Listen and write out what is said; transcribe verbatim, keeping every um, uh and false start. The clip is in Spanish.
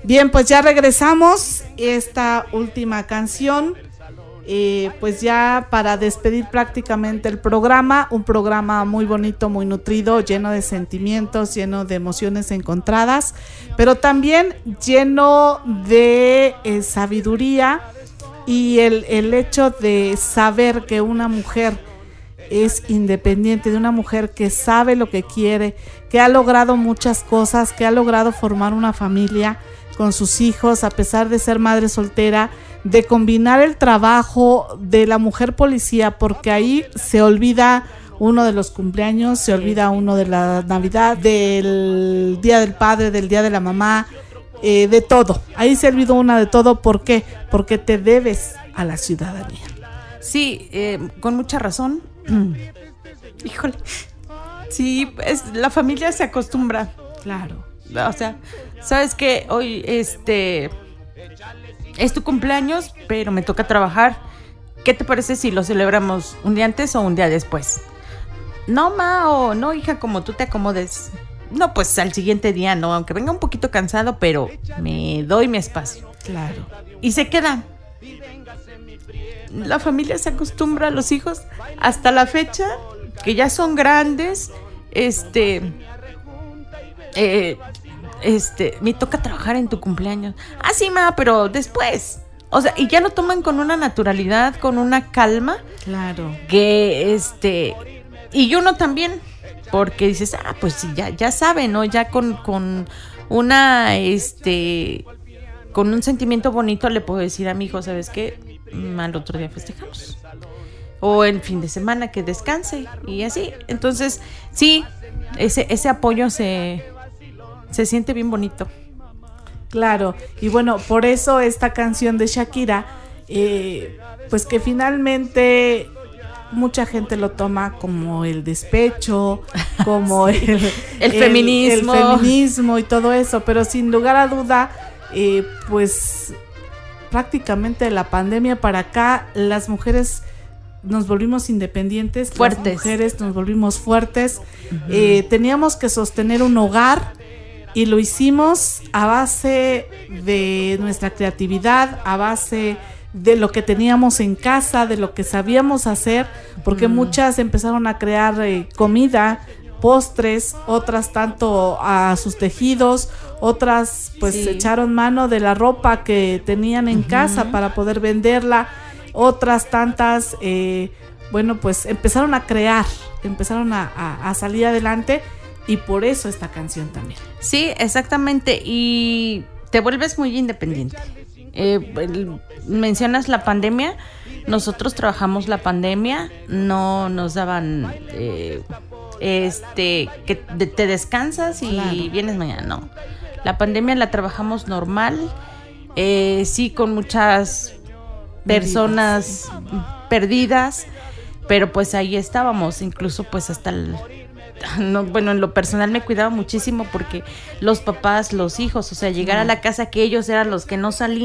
Bien, pues ya regresamos. Esta última canción, eh, pues ya para despedir prácticamente el programa, un programa muy bonito, muy nutrido, lleno de sentimientos, lleno de emociones encontradas, pero también lleno de eh, sabiduría y el, el hecho de saber que una mujer es independiente, de una mujer que sabe lo que quiere, que ha logrado muchas cosas, que ha logrado formar una familia con sus hijos, a pesar de ser madre soltera, de combinar el trabajo de la mujer policía, porque ahí se olvida uno de los cumpleaños, se olvida uno de la Navidad, del Día del Padre, del Día de la Mamá, eh, de todo. Ahí se olvidó una de todo. ¿Por qué? Porque te debes a la ciudadanía. Sí, eh, con mucha razón. Híjole. Sí, es, la familia se acostumbra. Claro. O sea, sabes que hoy este es tu cumpleaños, pero me toca trabajar. ¿Qué te parece si lo celebramos un día antes o un día después? No, ma, o no, hija, como tú te acomodes. No, pues al siguiente día, no, aunque venga un poquito cansado, pero me doy mi espacio. Claro. Y se quedan. La familia se acostumbra a los hijos hasta la fecha, que ya son grandes. Este, eh, este, me toca trabajar en tu cumpleaños. Ah, sí, ma, pero después. O sea, y ya lo toman con una naturalidad, con una calma. Claro. Que, este, y uno también, porque dices, ah, pues sí, ya, ya saben, ¿no? Ya con, con una, este, con un sentimiento bonito le puedo decir a mi hijo, ¿sabes qué? Al otro día festejamos. O el fin de semana que descanse y así. Entonces, sí, ese, ese apoyo se, se siente bien bonito. Claro, y bueno, por eso esta canción de Shakira, eh, pues que finalmente mucha gente lo toma como el despecho, como sí, el, el, el feminismo. El feminismo y todo eso, pero sin lugar a duda, eh, pues prácticamente de la pandemia para acá, las mujeres nos volvimos independientes, fuertes. Las mujeres nos volvimos fuertes, uh-huh. eh, teníamos que sostener un hogar y lo hicimos a base de nuestra creatividad, a base de lo que teníamos en casa, de lo que sabíamos hacer, porque uh-huh. muchas empezaron a crear eh, comida, postres, otras tanto a sus tejidos, otras pues sí. echaron mano de la ropa que tenían en uh-huh. casa para poder venderla, otras tantas, eh, bueno, pues empezaron a crear, empezaron a, a, a salir adelante, y por eso esta canción también. Sí, exactamente, y te vuelves muy independiente. Eh, el, mencionas la pandemia, nosotros trabajamos la pandemia, no nos daban eh, este que de, te descansas y claro. vienes mañana, no. La pandemia la trabajamos normal, eh, sí con muchas personas perdidas. perdidas, pero pues ahí estábamos, incluso pues hasta el, no, bueno, en lo personal me cuidaba muchísimo porque los papás, los hijos, o sea, llegar a la casa que ellos eran los que no salían.